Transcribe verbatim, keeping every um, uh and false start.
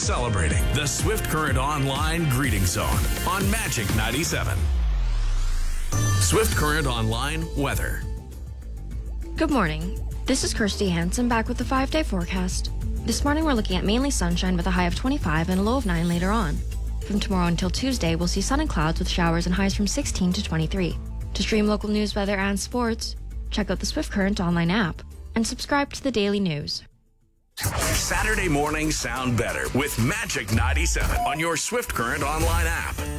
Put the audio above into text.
celebrating the Swift Current Online Greeting Zone on Magic ninety-seven. Swift Current Online weather. Good morning. This is Kirsty Hansen back with the five-day forecast. This morning we're looking at mainly sunshine with a high of twenty-five and a low of nine later on. From tomorrow until Tuesday, we'll see sun and clouds with showers and highs from sixteen to twenty-three. To stream local news, weather, and sports, check out the Swift Current online app and subscribe to the daily news. Saturday mornings sound better with Magic ninety-seven on your Swift Current Online app.